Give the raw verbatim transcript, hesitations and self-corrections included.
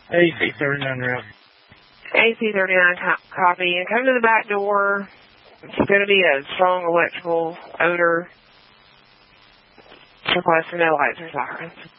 A C thirty-nine route. A C thirty-nine co- copy. And come to the back door. It's going to be a strong electrical odor. Request for no lights or sirens.